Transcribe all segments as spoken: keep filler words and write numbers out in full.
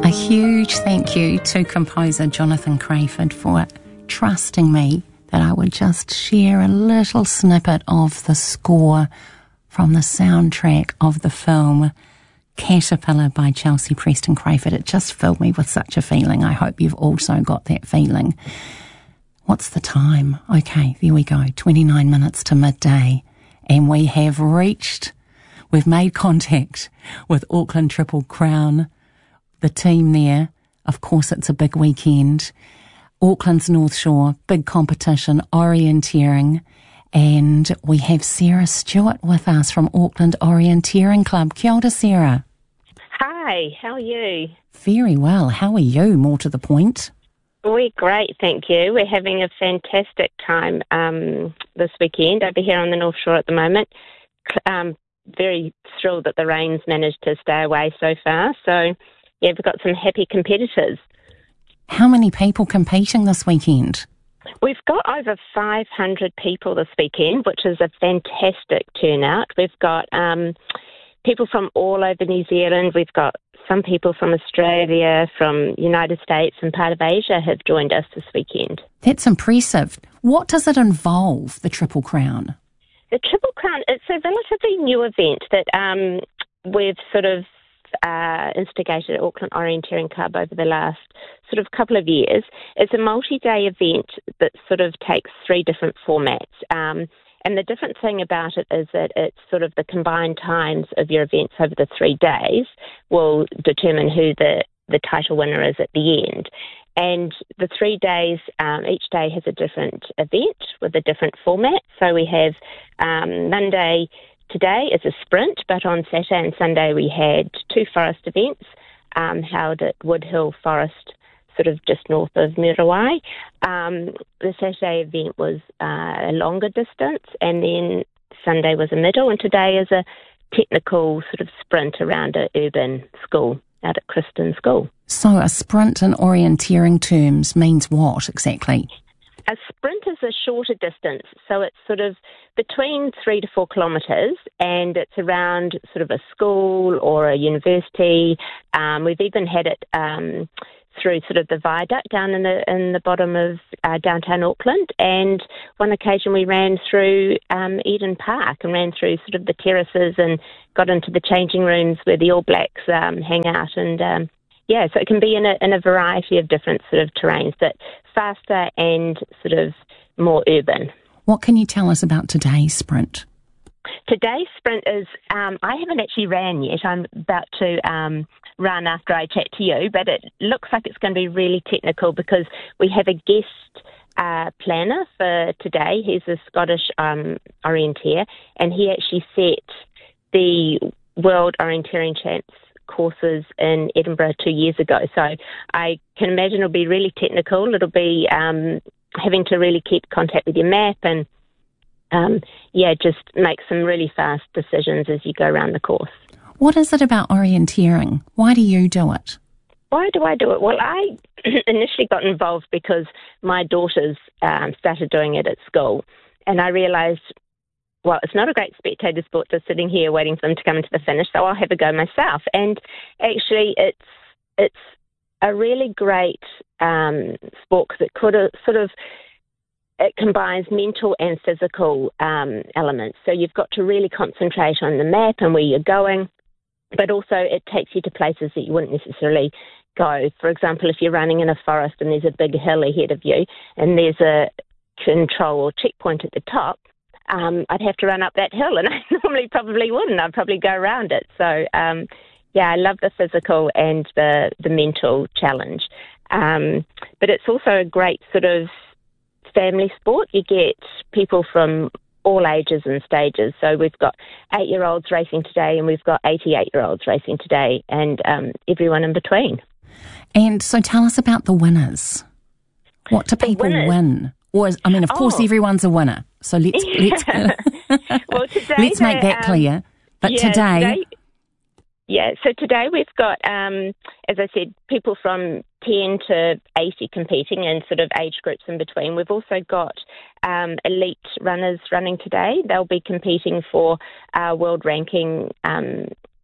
A huge thank you to composer Jonathan Crayford for trusting me that I would just share a little snippet of the score from the soundtrack of the film Caterpillar by Chelsea Preston Crayford. It just filled me with such a feeling. I hope you've also got that feeling. What's the time? Okay, there we go. twenty-nine minutes to midday. And we have reached, we've made contact with Auckland Triple Crown, the team there. Of course, it's a big weekend. Auckland's North Shore, big competition, orienteering. And we have Sarah Stewart with us from Auckland Orienteering Club. Kia ora, Sarah. Hi, how are you? Very well. How are you, more to the point? We're great, thank you. We're having a fantastic time um, this weekend over here on the North Shore at the moment. Um, very thrilled that the rain's managed to stay away so far. So, yeah, we've got some happy competitors. How many people competing this weekend? We've got over five hundred people this weekend, which is a fantastic turnout. We've got um, people from all over New Zealand. We've got some people from Australia, from United States and part of Asia have joined us this weekend. That's impressive. What does it involve, the Triple Crown? The Triple Crown, it's a relatively new event that um, we've sort of uh, instigated at Auckland Orienteering Club over the last sort of couple of years. It's a multi-day event that sort of takes three different formats. Um, and the different thing about it is that it's sort of the combined times of your events over the three days will determine who the, the title winner is at the end. And the three days, um, each day has a different event with a different format. So we have um, Monday today is a sprint, but on Saturday and Sunday we had two forest events um, held at Woodhill Forest, sort of just north of Muriwai. Um, the Saturday event was uh, a longer distance, and then Sunday was a middle, and today is a technical sort of sprint around an urban school out at Kristen School. So a sprint in orienteering terms means what exactly? A sprint is a shorter distance, so it's sort of between three to four kilometres, and it's around sort of a school or a university. Um, we've even had it um, through sort of the viaduct down in the in the bottom of uh, downtown Auckland, and one occasion we ran through um, Eden Park and ran through sort of the terraces and got into the changing rooms where the All Blacks um, hang out, and um, yeah, so it can be in a in a variety of different sort of terrains, but faster and sort of more urban. What can you tell us about today's sprint? Today's sprint is, um, I haven't actually ran yet. I'm about to um, run after I chat to you, but it looks like it's going to be really technical because we have a guest uh, planner for today. He's a Scottish um, orienteer, and he actually set the World Orienteering Champs courses in Edinburgh two years ago. So I can imagine it'll be really technical. It'll be um, having to really keep contact with your map and Um, yeah, just make some really fast decisions as you go around the course. What is it about orienteering? Why do you do it? Why do I do it? Well, I initially got involved because my daughters um, started doing it at school, and I realised, well, it's not a great spectator sport just sitting here waiting for them to come into the finish, so I'll have a go myself. And actually, it's it's a really great um, sport because it could have sort of it combines mental and physical um, elements. So you've got to really concentrate on the map and where you're going, but also it takes you to places that you wouldn't necessarily go. For example, if you're running in a forest and there's a big hill ahead of you and there's a control or checkpoint at the top, um, I'd have to run up that hill, and I normally probably wouldn't. I'd probably go around it. So, um, yeah, I love the physical and the, the mental challenge. Um, but it's also a great sort of family sport. You get people from all ages and stages. So we've got eight-year-olds racing today, and we've got eighty-eight-year-olds racing today, and um, everyone in between. And so tell us about the winners. What do people win? Or, is, I mean, of course, oh. everyone's a winner. So let's let's, well, today let's make that um, clear. But yeah, today... today... Yeah, so today we've got, um, as I said, people from ten to eighty competing in sort of age groups in between. We've also got um, elite runners running today. They'll be competing for uh, world ranking um,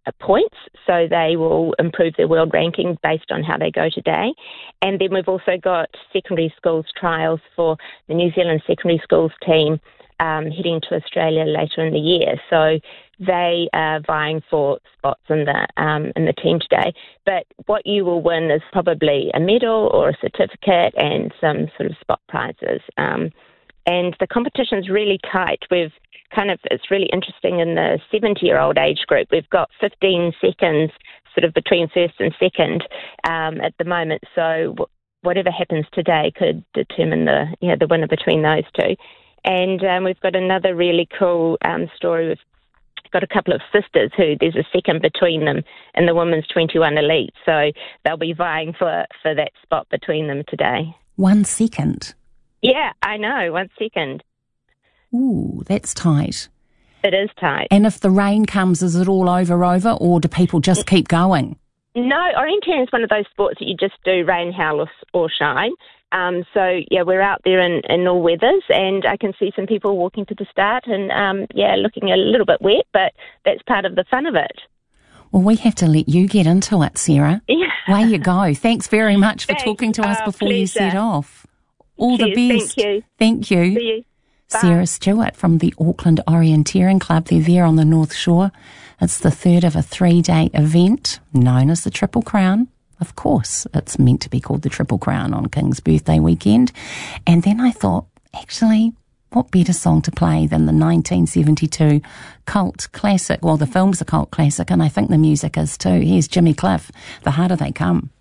points, so they will improve their world ranking based on how they go today. And then we've also got secondary schools trials for the New Zealand secondary schools team um, heading to Australia later in the year. So they are vying for spots in the um, in the team today. But what you will win is probably a medal or a certificate and some sort of spot prizes. Um, and the competition's really tight. We've kind of, it's really interesting in the seventy-year-old age group. We've got fifteen seconds sort of between first and second um, at the moment. So w- whatever happens today could determine the you know, the winner between those two. And um, we've got another really cool um, story. We've got a couple of sisters who there's a second between them in the women's twenty-one elite. So they'll be vying for, for that spot between them today. One second? Yeah, I know, one second. Ooh, that's tight. It is tight. And if the rain comes, is it all over over, or do people just keep going? No, orienteering is one of those sports that you just do rain, hail or, or shine. Um, so, yeah, we're out there in, in all weathers, and I can see some people walking to the start and, um, yeah, looking a little bit wet, but that's part of the fun of it. Well, we have to let you get into it, Sarah. Yeah. Way you go. Thanks very much for Thanks. talking to us Oh, before pleasure. you set off. All Cheers. the best. Thank you. Thank you. See you. Bye. Sarah Stewart from the Auckland Orienteering Club. They're there on the North Shore. It's the third of a three-day event known as the Triple Crown. Of course, it's meant to be called the Triple Crown on King's birthday weekend. And then I thought, actually, what better song to play than the nineteen seventy-two cult classic? Well, the film's a cult classic, and I think the music is too. Here's Jimmy Cliff, The Harder They Come.